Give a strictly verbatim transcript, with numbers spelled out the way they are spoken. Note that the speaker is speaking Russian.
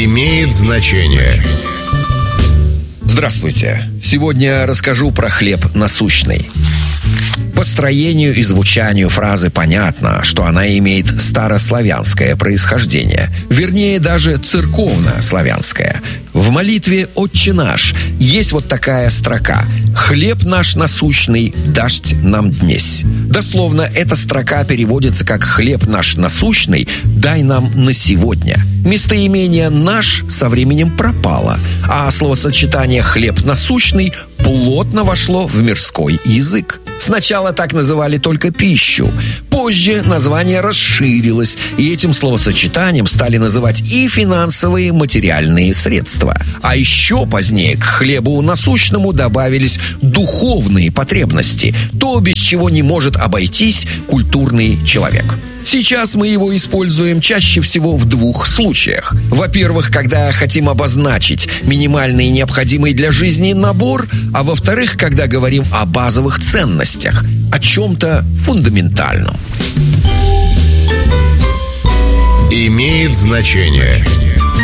Имеет значение. Здравствуйте! Сегодня расскажу про хлеб насущный. По строению и звучанию фразы понятно, что она имеет старославянское происхождение, вернее, даже церковно-славянское. В молитве «Отче наш» есть вот такая строка: «Хлеб наш насущный дашь нам днесь». Дословно, эта строка переводится как «Хлеб наш насущный дай нам на сегодня». Местоимение «наш» со временем пропало, а словосочетание «хлеб насущный» плотно вошло в мирской язык. Сначала так называли только пищу. Позже название расширилось, и этим словосочетанием стали называть и финансовые материальные средства. А еще позднее к хлебу насущному добавились духовные потребности, то, без чего не может обойтись культурный человек. Сейчас мы его используем чаще всего в двух случаях. Во-первых, когда хотим обозначить минимальный необходимый для жизни набор, а во-вторых, когда говорим о базовых ценностях, о чем-то фундаментальном. Имеет значение.